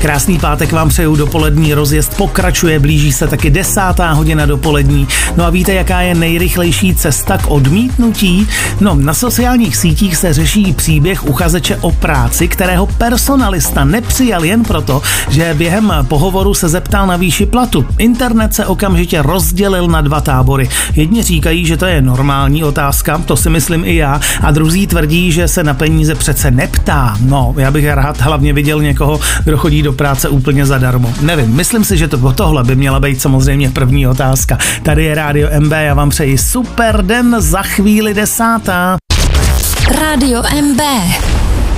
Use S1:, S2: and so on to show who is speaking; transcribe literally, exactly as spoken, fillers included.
S1: Krásný pátek vám přeju, dopolední rozjezd pokračuje, blíží se taky desátá hodina dopolední. No a víte, jaká je nejrychlejší cesta k odmítnutí? No, na sociálních sítích se řeší příběh uchazeče o práci, kterého personalista nepřijal jen proto, že během pohovoru se zeptal na výši platu. Internet se okamžitě rozdělil na dva tábory. Jedni říkají, že to je normální otázka, to si myslím i já, a druzí tvrdí, že se na peníze přece neptá. No, já bych rád hlavně viděl někoho, kdo chodí do práce úplně zadarmo. Nevím, myslím si, že to, tohle by měla být samozřejmě první otázka. Tady je Rádio M B, já vám přeji super den, za chvíli desátá.
S2: Rádio M B.